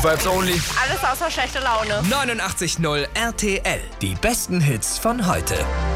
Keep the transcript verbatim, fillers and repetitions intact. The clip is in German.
Good Vibes Only. Alles außer schlechte Laune. neunundachtzig Komma null R T L. Die besten Hits von heute.